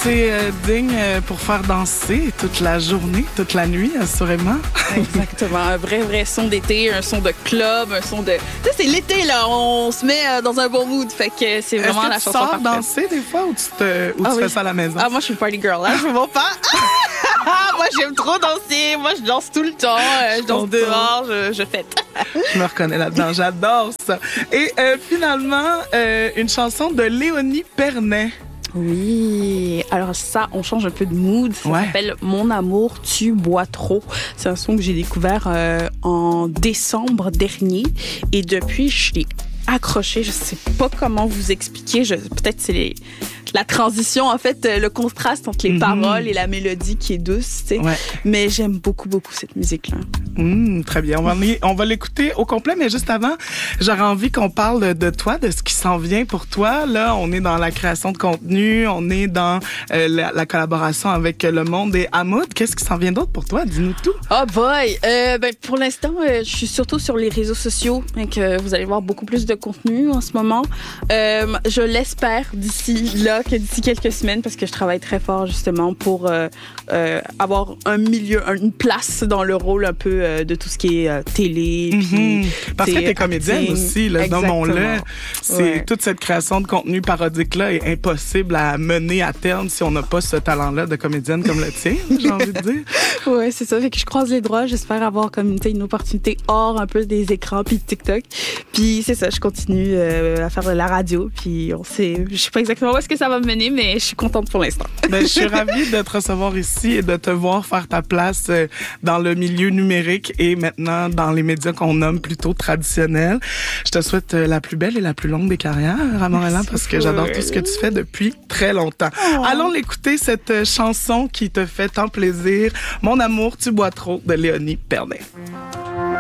c'est digne pour faire danser toute la journée, toute la nuit, assurément. Exactement. Un vrai son d'été, un son de club, un son de... Tu sais, c'est l'été, là. On se met dans un bon mood. Fait que c'est vraiment la chanson parfaite. Est-ce que tu sors danser des fois ou tu fais ça à la maison? Ah, moi, je suis party girl. Là, je me vois pas. Moi, j'aime trop danser. Moi, je danse tout le temps. Je danse dehors. Je fête. Je me reconnais là-dedans. J'adore ça. Et finalement, une chanson de Léonie Pernet. Oui, alors ça, on change un peu de mood. Ça s'appelle « Mon amour, tu bois trop ». C'est un son que j'ai découvert en décembre dernier. Et depuis, je l'ai accroché. Je sais pas comment vous expliquer. Peut-être c'est la transition, en fait, le contraste entre les paroles et la mélodie qui est douce, tu sais. Ouais. Mais j'aime beaucoup cette musique-là. Très bien. On va l'écouter au complet, mais juste avant, j'aurais envie qu'on parle de toi, de ce qui s'en vient pour toi. Là, on est dans la création de contenu, on est dans la collaboration avec Le Monde et Hamoud. Qu'est-ce qui s'en vient d'autre pour toi? Dis-nous tout. Oh boy! Pour l'instant, je suis surtout sur les réseaux sociaux. Donc, vous allez voir beaucoup plus de contenu en ce moment. Je l'espère d'ici quelques semaines, parce que je travaille très fort justement pour avoir une place dans le rôle un peu de tout ce qui est télé. Puis, parce que t'es comédienne aussi, là, nommons-le. C'est toute cette création de contenu parodique-là est impossible à mener à terme si on n'a pas ce talent-là de comédienne comme le tien, j'ai envie de dire. Ouais, c'est ça. Fait que je croise les doigts. J'espère avoir comme une opportunité hors un peu des écrans puis de TikTok. Puis c'est ça, je continue à faire de la radio. Puis je sais pas exactement où est-ce que ça va me mener, mais je suis contente pour l'instant. Je suis ravie de te recevoir ici et de te voir faire ta place dans le milieu numérique et maintenant dans les médias qu'on nomme plutôt traditionnels. Je te souhaite la plus belle et la plus longue des carrières à Montréal, parce que j'adore tout ce que tu fais depuis très longtemps. Allons l'écouter, cette chanson qui te fait tant plaisir. Mon amour, tu bois trop, de Léonie Pernet.